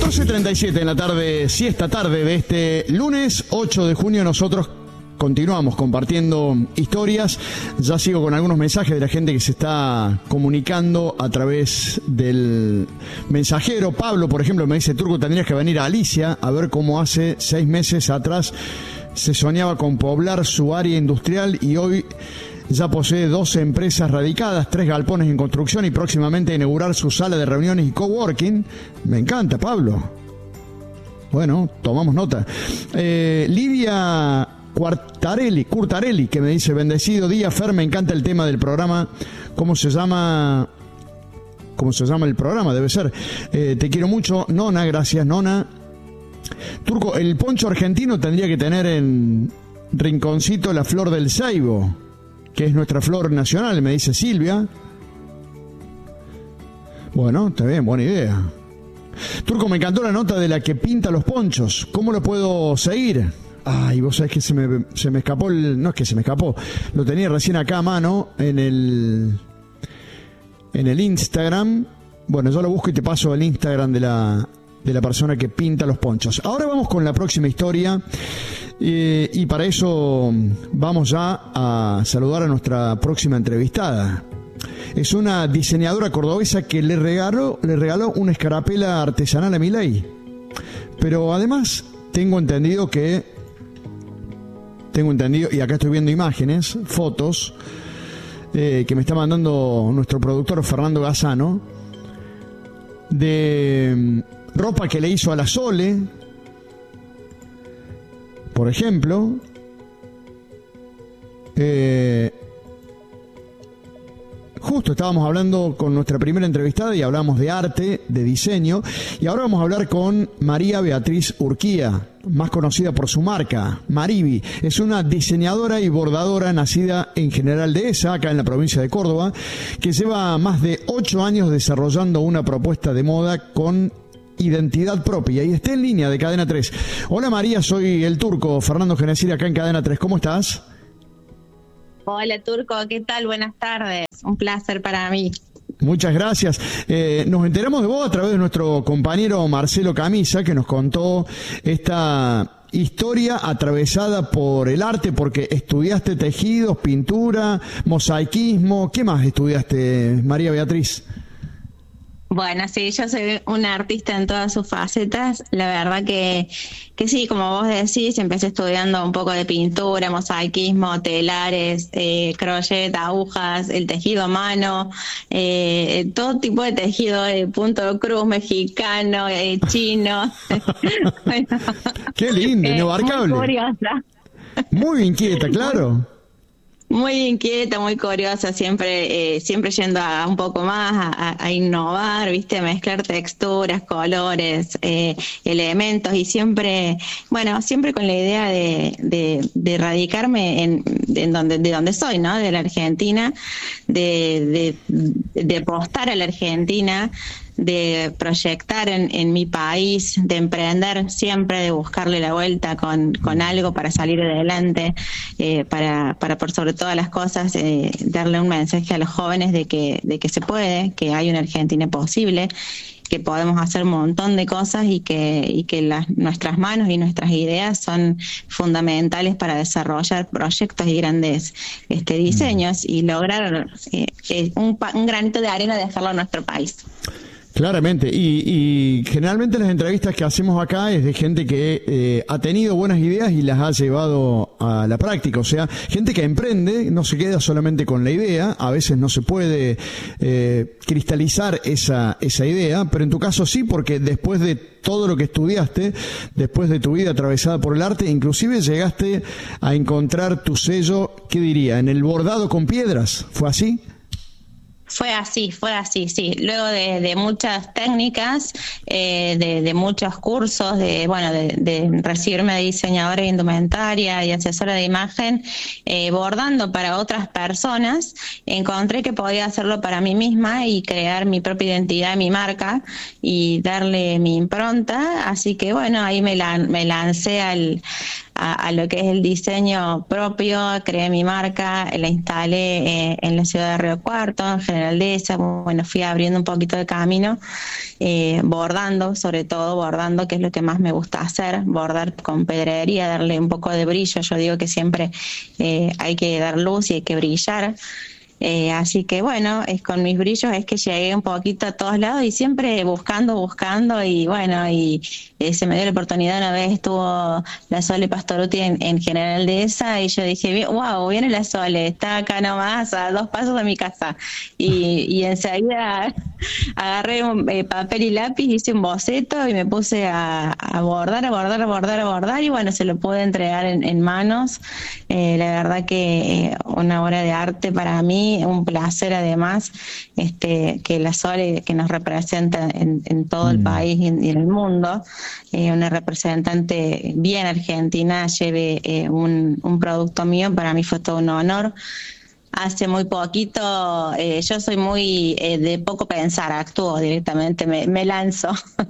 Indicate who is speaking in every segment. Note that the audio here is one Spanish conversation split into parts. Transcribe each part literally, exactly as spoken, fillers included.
Speaker 1: catorce treinta y siete en la tarde, siesta tarde de este lunes ocho de junio, nosotros continuamos compartiendo historias. Ya sigo con algunos mensajes de la gente que se está comunicando a través del mensajero. Pablo, por ejemplo, me dice: Turco, tendrías que venir a Alicia a ver cómo hace seis meses atrás se soñaba con poblar su área industrial y hoy ya posee doce empresas radicadas, tres galpones en construcción y próximamente inaugurar su sala de reuniones y coworking. Me encanta, Pablo. Bueno, tomamos nota. Eh, Lidia Quartarelli, Curtarelli, que me dice: bendecido día, Fer, me encanta el tema del programa. ¿Cómo se llama? ¿Cómo se llama el programa? Debe ser. Eh, te quiero mucho. Nona, gracias, Nona. Turco, el poncho argentino tendría que tener en rinconcito la flor del ceibo, que es nuestra flor nacional, me dice Silvia. Bueno, está bien, buena idea. Turco, me encantó la nota de la que pinta los ponchos. ¿Cómo lo puedo seguir? Ay, vos sabés que se me, se me escapó el... No es que se me escapó, lo tenía recién acá a mano en el... En el Instagram. Bueno, yo lo busco y te paso el Instagram de la, de la persona que pinta los ponchos. Ahora vamos con la próxima historia. Eh, y para eso vamos ya a saludar a nuestra próxima entrevistada. Es una diseñadora cordobesa que le regaló, le regaló una escarapela artesanal a Milei. Pero además tengo entendido que tengo entendido y acá estoy viendo imágenes, fotos eh, que me está mandando nuestro productor Fernando Gazzano de ropa que le hizo a la Sole, por ejemplo. Eh, justo estábamos hablando con nuestra primera entrevistada y hablamos de arte, de diseño, y ahora vamos a hablar con María Beatriz Urquía, más conocida por su marca, Maribi. Es una diseñadora y bordadora nacida en General Dehesa, acá en la provincia de Córdoba, que lleva más de ocho años desarrollando una propuesta de moda con identidad propia y está en línea de Cadena tres. Hola María, soy el Turco, Fernando Genesir, acá en Cadena tres. ¿Cómo estás?
Speaker 2: Hola Turco, ¿qué tal? Buenas tardes. Un placer para mí.
Speaker 1: Muchas gracias. Eh, nos enteramos de vos a través de nuestro compañero Marcelo Camisa, que nos contó esta historia atravesada por el arte, porque estudiaste tejidos, pintura, mosaicismo. ¿Qué más estudiaste, María Beatriz?
Speaker 2: Bueno, sí, yo soy una artista en todas sus facetas. La verdad que, que sí, como vos decís, empecé estudiando un poco de pintura, mosaicismo, telares, eh, crochet, agujas, el tejido a mano, eh, todo tipo de tejido, de punto cruz, mexicano, eh, chino. Bueno,
Speaker 1: qué lindo, inabarcable.
Speaker 2: Muy curiosa.
Speaker 1: Muy inquieta, claro.
Speaker 2: Muy inquieta, muy curiosa, siempre eh, siempre yendo a un poco más, a, a innovar, viste, a mezclar texturas, colores, eh, elementos y siempre, bueno, siempre con la idea de, de, de radicarme en, en donde, de donde soy, ¿no? De la Argentina, de, de, de apostar a la Argentina, de proyectar en, en mi país, de emprender siempre, de buscarle la vuelta con, con algo para salir adelante, eh, para, para por sobre todas las cosas eh, darle un mensaje a los jóvenes de que, de que se puede, que hay una Argentina posible, que podemos hacer un montón de cosas y que, y que las, nuestras manos y nuestras ideas son fundamentales para desarrollar proyectos y grandes este, diseños y lograr eh, eh, un, un granito de arena de dejarlo a nuestro país.
Speaker 1: Claramente, y, y generalmente las entrevistas que hacemos acá es de gente que eh, ha tenido buenas ideas y las ha llevado a la práctica, o sea, gente que emprende, no se queda solamente con la idea, a veces no se puede eh, cristalizar esa, esa idea, pero en tu caso sí, porque después de todo lo que estudiaste, después de tu vida atravesada por el arte, inclusive llegaste a encontrar tu sello, ¿qué diría?, en el bordado con piedras, ¿fue así?
Speaker 2: Fue así, fue así, sí. Luego de, de muchas técnicas, eh, de, de muchos cursos, de bueno, de, de recibirme de diseñadora de indumentaria y asesora de imagen, eh, bordando para otras personas, encontré que podía hacerlo para mí misma y crear mi propia identidad, mi marca y darle mi impronta. Así que bueno, ahí me, la, me lancé al a, a lo que es el diseño propio, creé mi marca, la instalé eh, en la ciudad de Río Cuarto, en General Dehesa. Bueno, fui abriendo un poquito de camino, eh, bordando, sobre todo bordando, que es lo que más me gusta hacer, bordar con pedrería, darle un poco de brillo. Yo digo que siempre eh, hay que dar luz y hay que brillar. Eh, así que bueno, es con mis brillos es que llegué un poquito a todos lados y siempre buscando, buscando y bueno, y eh, se me dio la oportunidad. Una vez estuvo la Sole Pastoruti en, en General Dehesa y yo dije, wow, viene la Sole, está acá nomás a dos pasos de mi casa, y, y enseguida agarré un eh, papel y lápiz, hice un boceto y me puse a, a bordar, a bordar, a bordar, a bordar y bueno, se lo pude entregar en, en manos. Eh, la verdad que eh, una obra de arte para mí, un placer además, este, que la Sole, que nos representa en, en todo el país y en, y en el mundo, eh, una representante bien argentina, lleve eh, un, un producto mío, para mí fue todo un honor. Hace muy poquito, eh, yo soy muy eh, de poco pensar, actúo directamente, me, me lanzo.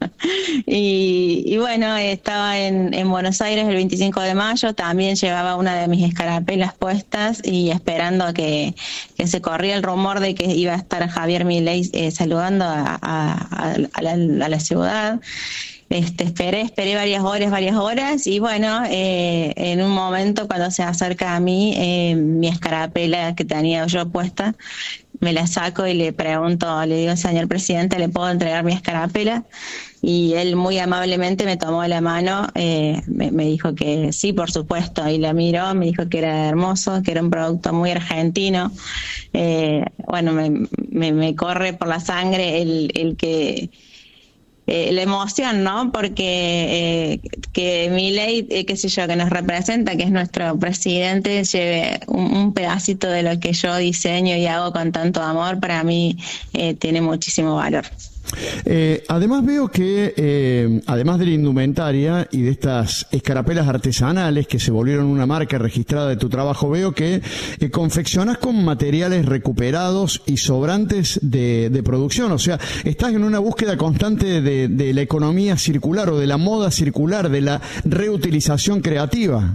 Speaker 2: y, y bueno, estaba en, en Buenos Aires el veinticinco de mayo, también llevaba una de mis escarapelas puestas y esperando que, que se corría el rumor de que iba a estar Javier Milei eh, saludando a, a, a, la, a la ciudad. Este, esperé, esperé varias horas, varias horas y bueno, eh, en un momento cuando se acerca a mí, eh, mi escarapela que tenía yo puesta, me la saco y le pregunto, le digo, señor presidente, ¿le puedo entregar mi escarapela? Y él muy amablemente me tomó la mano, eh, me, me dijo que sí, por supuesto, y la miró, me dijo que era hermoso, que era un producto muy argentino. Eh, bueno, me, me, me corre por la sangre el, el que... Eh, la emoción, ¿no? Porque eh, que Milei, eh, qué sé yo, que nos representa, que es nuestro presidente, lleve un, un pedacito de lo que yo diseño y hago con tanto amor, para mí eh, tiene muchísimo valor.
Speaker 1: Eh, además veo que, eh, además de la indumentaria y de estas escarapelas artesanales que se volvieron una marca registrada de tu trabajo, veo que eh, confeccionás con materiales recuperados y sobrantes de, de producción. O sea, estás en una búsqueda constante de, de la economía circular o de la moda circular, de la reutilización creativa.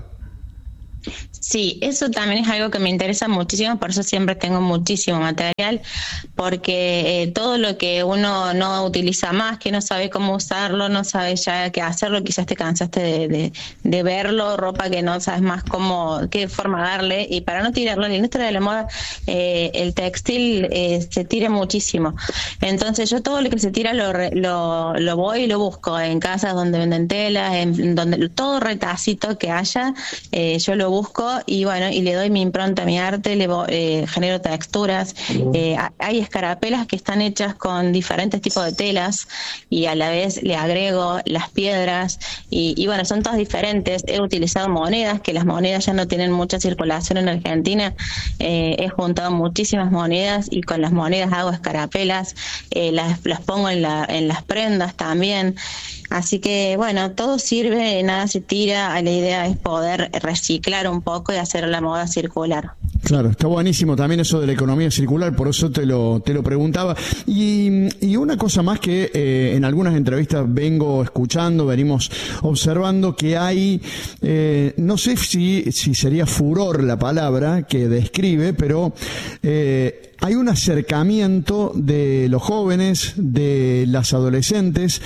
Speaker 2: Sí, eso también es algo que me interesa muchísimo, por eso siempre tengo muchísimo material, porque eh, todo lo que uno no utiliza más, que no sabe cómo usarlo, no sabe ya qué hacerlo, quizás te cansaste de, de, de verlo, ropa que no sabes más cómo, qué forma darle, y para no tirarlo, en la industria de la moda, eh, el textil eh, se tira muchísimo. Entonces yo todo lo que se tira lo, lo, lo voy y lo busco en casas donde venden telas, en donde todo retacito que haya, eh, yo lo busco y bueno, y le doy mi impronta a mi arte, le eh, genero texturas. Eh, hay escarapelas que están hechas con diferentes tipos de telas y a la vez le agrego las piedras y, y bueno, son todas diferentes. He utilizado monedas, que las monedas ya no tienen mucha circulación en Argentina. Eh, he juntado muchísimas monedas y con las monedas hago escarapelas, eh, las, las pongo en, la, en las prendas también. Así que bueno, todo sirve, nada se tira. La idea es poder reciclar un poco y hacer la moda circular.
Speaker 1: Claro, está buenísimo también eso de la economía circular, por eso te lo te lo preguntaba. Y, y una cosa más que eh, en algunas entrevistas vengo escuchando, venimos observando que hay, eh, no sé si, si sería furor la palabra que describe, pero eh, hay un acercamiento de los jóvenes, de las adolescentes,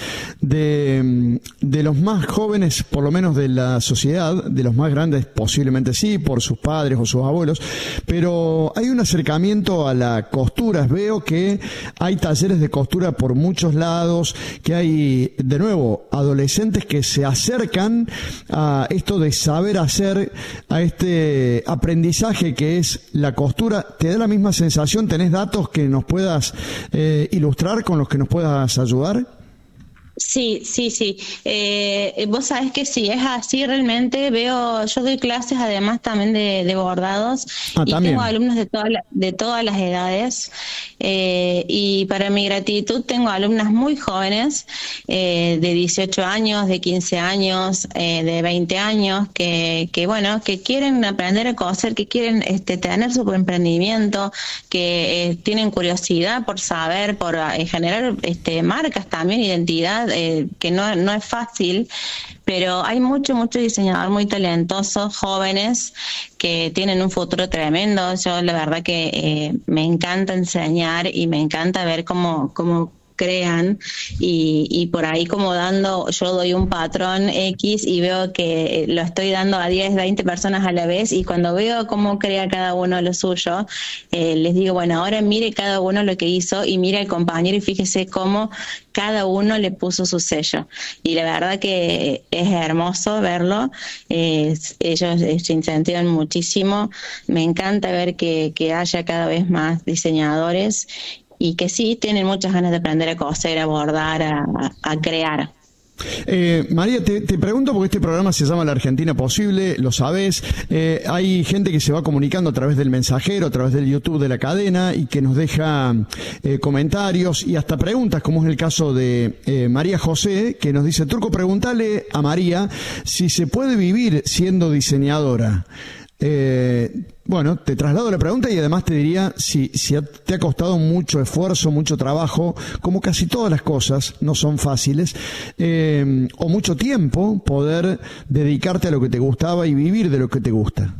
Speaker 1: de, de los más jóvenes, por lo menos de la sociedad, de los más grandes posiblemente sí, por sus padres o sus abuelos, pero hay un acercamiento a la costura. Veo que hay talleres de costura por muchos lados, que hay, de nuevo, adolescentes que se acercan a esto de saber hacer, a este aprendizaje que es la costura. ¿Te da la misma sensación? ¿Tenés datos que nos puedas eh, ilustrar, con los que nos puedas ayudar?
Speaker 2: Sí, sí, sí. Eh, vos sabés que sí, es así realmente. Veo, yo doy clases además también de, de bordados
Speaker 1: ah,
Speaker 2: y
Speaker 1: también.
Speaker 2: tengo alumnos de, toda la, de todas las edades. Eh, y para mi gratitud tengo alumnas muy jóvenes, eh, de dieciocho años, de quince años, eh, de veinte años, que, que bueno, que quieren aprender a coser, que quieren este, tener su emprendimiento, que eh, tienen curiosidad por saber, por eh, generar este, marcas también, identidad verdad eh, que no, no es fácil, pero hay mucho, mucho diseñador muy talentoso, jóvenes, que tienen un futuro tremendo. Yo la verdad que eh, me encanta enseñar y me encanta ver cómo, cómo crean y, y por ahí como dando, yo doy un patrón X y veo que lo estoy dando a diez, veinte personas a la vez, y cuando veo cómo crea cada uno lo suyo, eh, les digo, bueno, ahora mire cada uno lo que hizo y mire al compañero y fíjese cómo cada uno le puso su sello. Y la verdad que es hermoso verlo, eh, ellos se incentivan muchísimo, me encanta ver que, que haya cada vez más diseñadores y que sí tienen muchas ganas de aprender a coser, a bordar, a, a crear.
Speaker 1: Eh, María, te, te pregunto porque este programa se llama La Argentina Posible, lo sabés, eh, hay gente que se va comunicando a través del mensajero, a través del YouTube de la cadena y que nos deja eh, comentarios y hasta preguntas, como es el caso de eh, María José, que nos dice: Turco, pregúntale a María si se puede vivir siendo diseñadora. Eh, bueno, te traslado la pregunta y además te diría si, si te ha costado mucho esfuerzo, mucho trabajo, como casi todas las cosas no son fáciles, eh, o mucho tiempo poder dedicarte a lo que te gustaba y vivir de lo que te gusta.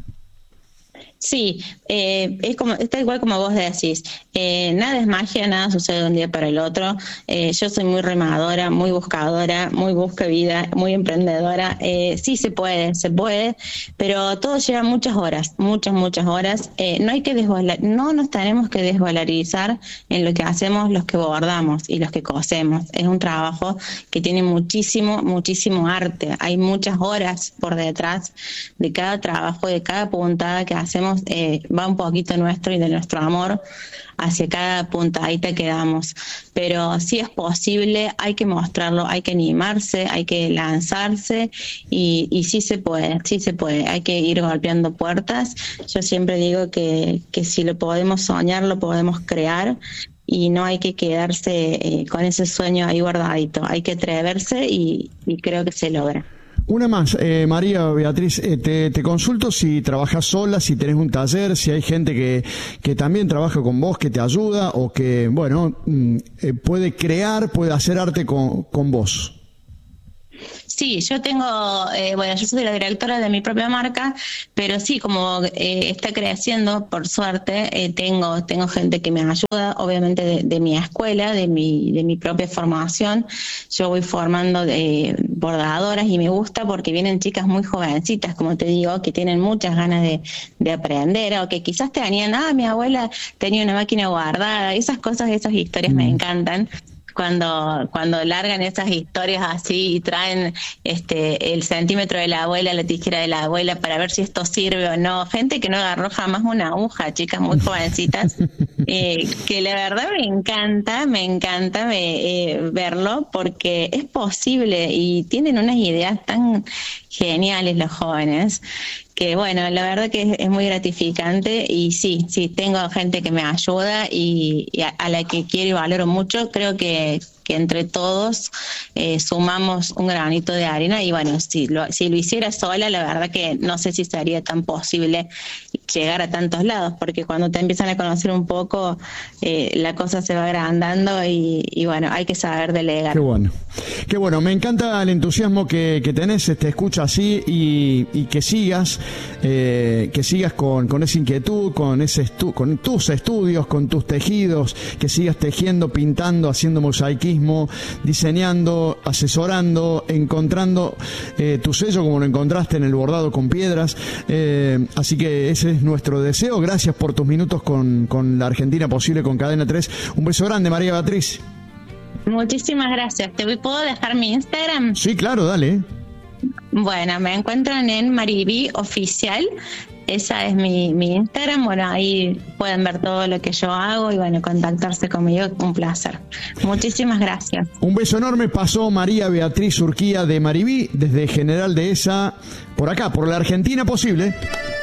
Speaker 2: Sí, eh, es como, está igual como vos decís, eh, nada es magia, nada sucede de un día para el otro. Eh, yo soy muy remadora, muy buscadora, muy busca vida, muy emprendedora. Eh, sí se puede, se puede, pero todo lleva muchas horas, muchas, muchas horas. Eh, no hay que desvalar, no nos tenemos que desvalorizar en lo que hacemos los que bordamos y los que cosemos. Es un trabajo que tiene muchísimo, muchísimo arte. Hay muchas horas por detrás de cada trabajo, de cada puntada que hacemos. Eh, va un poquito nuestro y de nuestro amor hacia cada puntadita que damos, pero si es posible, hay que mostrarlo, hay que animarse, hay que lanzarse y, y sí se puede, sí se puede, hay que ir golpeando puertas. Yo siempre digo que, que si lo podemos soñar, lo podemos crear y no hay que quedarse eh, con ese sueño ahí guardadito, hay que atreverse y, y creo que se logra.
Speaker 1: Una más, eh, María Beatriz, eh, te, te consulto si trabajas sola, si tenés un taller, si hay gente que, que también trabaja con vos, que te ayuda o que, bueno, eh, puede crear, puede hacer arte con, con vos.
Speaker 2: Sí, yo tengo, eh, bueno, yo soy la directora de mi propia marca, pero sí, como eh, está creciendo, por suerte, eh, tengo tengo gente que me ayuda, obviamente de, de mi escuela, de mi de mi propia formación. Yo voy formando de bordadoras y me gusta porque vienen chicas muy jovencitas, como te digo, que tienen muchas ganas de, de aprender, o que quizás tenían, ah, mi abuela tenía una máquina guardada, esas cosas, esas historias mm. me encantan. Cuando cuando largan esas historias así y traen este el centímetro de la abuela, la tijera de la abuela para ver si esto sirve o no. Gente que no agarró jamás una aguja, chicas muy jovencitas, eh, que la verdad me encanta, me encanta me, eh, verlo porque es posible y tienen unas ideas tan geniales los jóvenes que bueno, la verdad que es, es muy gratificante y sí, sí, tengo gente que me ayuda y, y a, a la que quiero y valoro mucho. Creo que, que entre todos eh, sumamos un granito de arena y bueno, si lo, si lo hiciera sola, la verdad que no sé si sería tan posible llegar a tantos lados, porque cuando te empiezan a conocer un poco, eh, la cosa se va agrandando y, y bueno, hay que saber delegar.
Speaker 1: Qué bueno, qué bueno, me encanta el entusiasmo que, que tenés, te escucho así y, y que sigas, eh, que sigas con, con esa inquietud, con ese estu- con tus estudios, con tus tejidos, que sigas tejiendo, pintando, haciendo mosaicismo, diseñando, asesorando, encontrando eh, tu sello como lo encontraste en el bordado con piedras, eh, así que ese es nuestro deseo. Gracias por tus minutos con, con La Argentina Posible, con Cadena tres. Un beso grande, María Beatriz.
Speaker 2: Muchísimas gracias. ¿Te puedo dejar mi Instagram?
Speaker 1: Sí, claro, dale.
Speaker 2: Bueno, me encuentran en Mariví Oficial. Esa es mi, mi Instagram. Bueno, ahí pueden ver todo lo que yo hago y bueno, contactarse conmigo, un placer. Muchísimas gracias.
Speaker 1: Un beso enorme. Pasó María Beatriz Urquía de Mariví, desde General Dehesa, por acá, por La Argentina Posible.